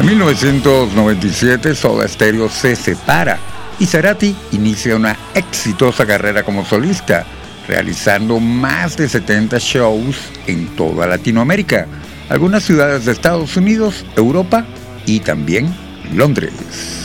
En 1997, Soda Stereo se separa y Cerati inicia una exitosa carrera como solista, realizando más de 70 shows en toda Latinoamérica, algunas ciudades de Estados Unidos, Europa y también Londres.